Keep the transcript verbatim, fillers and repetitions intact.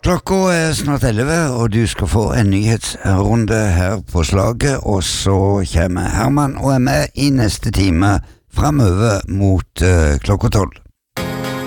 Klokka er snart elleve, og du skal få en nyhetsrunde her på slaget, og så kommer Herman og er med i neste time fremover mot uh, klokka tolv.